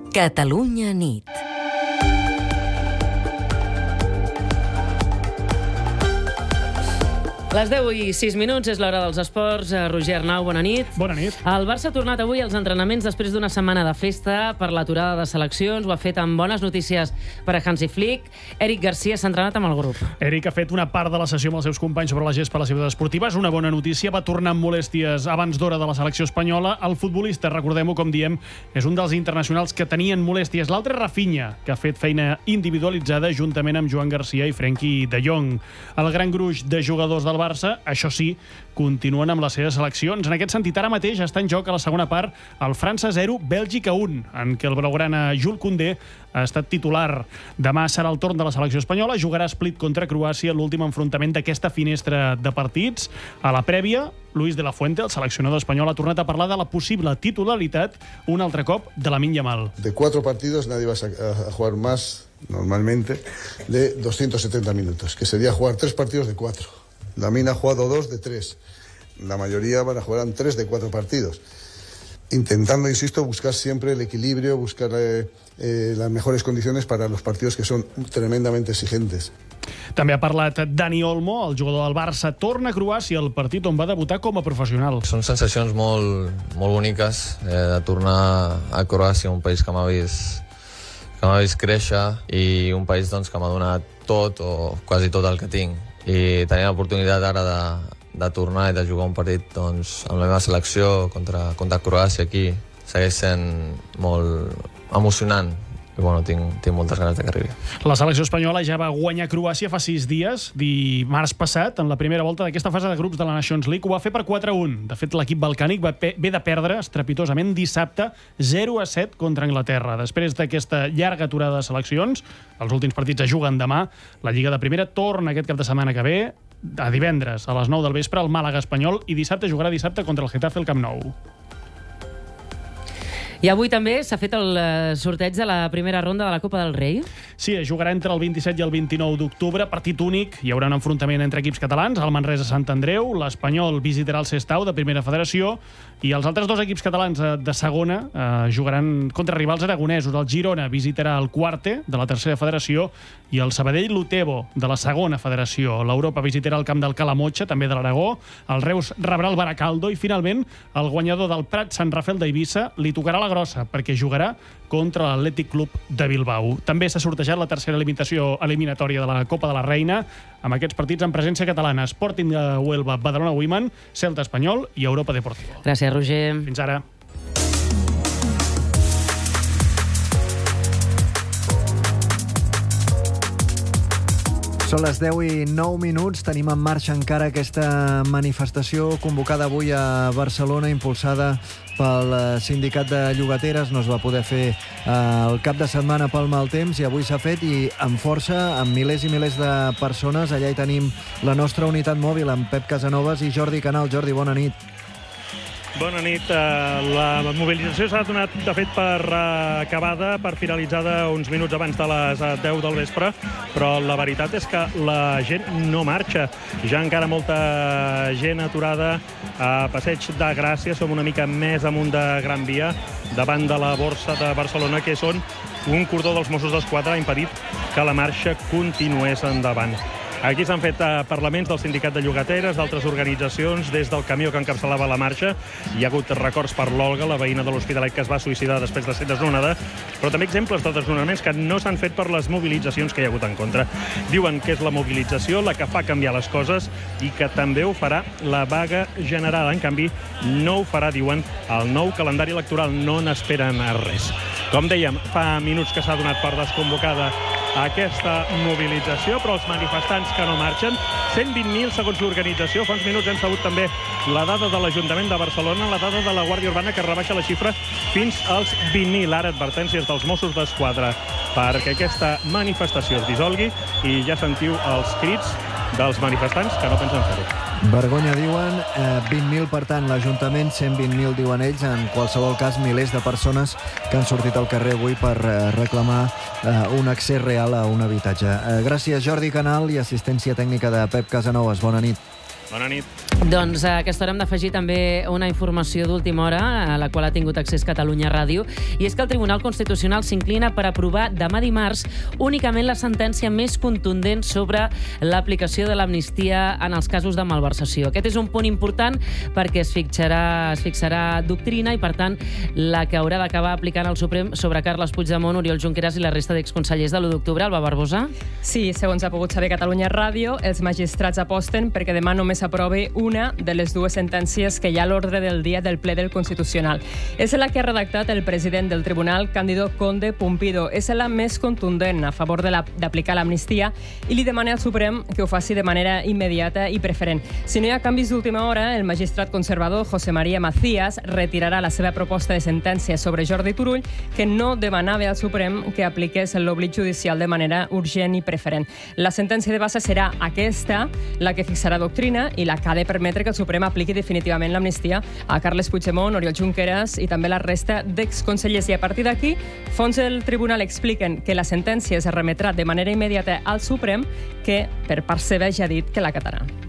Catalunya nit. Les 10:06 és l'hora dels esports. Roger Arnau, bona nit. Bona nit. El Barça ha tornat avui als entrenaments després d'una setmana de festa per l'aturada de seleccions. Ho ha fet amb bones notícies per a Hansi Flick. Eric Garcia s'ha entrenat amb el grup. Eric ha fet una part de la sessió amb els seus companys sobre la gespa a la ciutat esportiva. És una bona notícia. Va tornar amb molèsties abans d'hora de la selecció espanyola. El futbolista, recordem-ho, com diem, és un dels internacionals que tenien molèsties. L'altre és Rafinha, que ha fet feina individualitzada juntament amb Joan Garcia i Frenkie de Jong. El gran gruix de jugadors del Barça, això sí, continuen amb les seves seleccions. En aquest sentit, ara mateix està en joc a la segona part el França 0, Bèlgica 1, en què el blaugrana Jules Koundé ha estat titular. Demà serà el torn de la selecció espanyola. Jugarà Split contra Croàcia, l'últim enfrontament d'aquesta finestra de partits. A la prèvia, Luis de la Fuente, el seleccionador espanyol, ha tornat a parlar de la possible titularitat un altre cop de Lamine Yamal. De 4 partidos nadie va a jugar más, normalmente, de 270 minutos, que sería jugar 3 partidos de 4. Lamine ha jugado 2 de 3. La mayoría van a jugar 3 de 4 partidos. Intentando, insisto, buscar siempre el equilibrio, buscar las mejores condiciones para los partidos que son tremendamente exigentes. També ha parlat Dani Olmo, el jugador del Barça. Torna a Croàcia, el partit on va debutar com a professional. Són sensacions molt boniques de tornar a Croàcia, un país que m'ha vist créixer i un país doncs, que m'ha donat tot o quasi tot el que tinc. I tenir l'oportunitat ara de tornar i de jugar un partit doncs, amb la meva selecció contra Croàcia aquí segueix sent molt emocionant i bueno, tinc moltes ganes que arribi. La selecció espanyola ja va guanyar Croàcia fa 6 dies, dimarts passat, en la primera volta d'aquesta fase de grups de la Nations League. Ho va fer per 4-1. De fet, l'equip balcànic ve de perdre estrepitosament dissabte 0-7 contra Anglaterra. Després d'aquesta llarga aturada de seleccions, els últims partits es juguen demà. La Lliga de Primera torna aquest cap de setmana que ve, a divendres, a les 9 del vespre, al Màlaga espanyol, i jugarà dissabte contra el Getafe al Camp Nou. I avui també s'ha fet el sorteig de la primera ronda de la Copa del Rei. Sí, es jugarà entre el 27 i el 29 d'octubre, partit únic. Hi haurà un enfrontament entre equips catalans, el Manresa Sant Andreu, l'Espanyol visitarà el Sestao de primera federació i els altres 2 equips catalans de segona jugaran contra rivals aragonesos. El Girona visitarà el Quarte de la tercera federació i el Sabadell l'Utebo de la segona federació. L'Europa visitarà el camp del Calamotxa, també de l'Aragó. El Reus rebrà el Baracaldo i finalment el guanyador del Prat Sant Rafel d'Eivissa li tocarà la grossa perquè jugarà contra l'Atlètic Club de Bilbao. També s'ha sortejat la tercera eliminatòria de la Copa de la Reina amb aquests partits en presència catalana: Sporting de Huelva, Badalona Women, Celta Espanyol i Europa Deportivo. Gràcies, Roger. Fins ara. Són les 10:09. Tenim en marxa encara aquesta manifestació convocada avui a Barcelona, impulsada pel sindicat de llogateres. No es va poder fer el cap de setmana pel mal temps i avui s'ha fet, i amb força, amb milers i milers de persones. Allà hi tenim la nostra unitat mòbil, amb Pep Casanovas i Jordi Canal. Jordi, bona nit. Bona nit. La mobilització s'ha donat, de fet, per acabada, per finalitzada uns minuts abans de les 10 del vespre, però la veritat és que la gent no marxa. Hi ha encara molta gent aturada a Passeig de Gràcia. Som una mica més amunt de Gran Via, davant de la Borsa de Barcelona, que és on un cordó dels Mossos d'Esquadra ha impedit que la marxa continués endavant. Aquí s'han fet parlaments del sindicat de llogateres, d'altres organitzacions, des del camió que encapçalava la marxa. Hi ha hagut records per l'Olga, la veïna de l'Hospitalet, que es va suïcidar després de ser desnonada, però també exemples de desnonaments que no s'han fet per les mobilitzacions que hi ha hagut en contra. Diuen que és la mobilització la que fa canviar les coses i que també ho farà la vaga general. En canvi, no ho farà, diuen, el nou calendari electoral. No n'esperen res. Com dèiem, fa minuts que s'ha donat per desconvocada aquesta mobilització, però els manifestants que no marxen, 120.000 segons l'organització. Fa uns minuts hem sabut també la dada de l'Ajuntament de Barcelona, la dada de la Guàrdia Urbana, que rebaixa la xifra fins als 20.000. Ara advertències dels Mossos d'Esquadra perquè aquesta manifestació es dissolgui, i ja sentiu els crits dels manifestants que no pensen fer-ho. Vergonya, diuen, 20.000, per tant, l'Ajuntament, 120.000, diuen ells. En qualsevol cas, milers de persones que han sortit al carrer avui per reclamar un accés real a un habitatge. Gràcies, Jordi Canal, i assistència tècnica de Pep Casanovas. Bona nit. Bona nit. Doncs a aquesta hora hem d'afegir també una informació d'última hora a la qual ha tingut accés Catalunya Ràdio, i és que el Tribunal Constitucional s'inclina per aprovar demà dimarts únicament la sentència més contundent sobre l'aplicació de l'amnistia en els casos de malversació. Aquest és un punt important perquè es fixarà doctrina i, per tant, la que haurà d'acabar aplicant el Suprem sobre Carles Puigdemont, Oriol Junqueras i la resta d'exconsellers de l'1 d'octubre. Alba Barbosa? Sí, segons ha pogut saber Catalunya Ràdio, els magistrats aposten perquè demà només s'aprovi una de les dues sentències que hi ha a l'ordre del dia del ple del Constitucional. És la que ha redactat el president del Tribunal, Cándido Conde Pumpido. És la més contundent a favor d'aplicar l'amnistia i li demana al Suprem que ho faci de manera immediata i preferent. Si no hi ha canvis d'última hora, el magistrat conservador José María Macías retirarà la seva proposta de sentència sobre Jordi Turull, que no demanava al Suprem que apliqués l'oblit judicial de manera urgent i preferent. La sentència de base serà aquesta, la que fixarà doctrina i la que ha de permetre que el Suprem apliqui definitivament l'amnistia a Carles Puigdemont, Oriol Junqueras i també la resta d'exconsellers. I a partir d'aquí, fons del tribunal expliquen que la sentència es remetrà de manera immediata al Suprem, que per part seva ja ha dit que l'acatarà.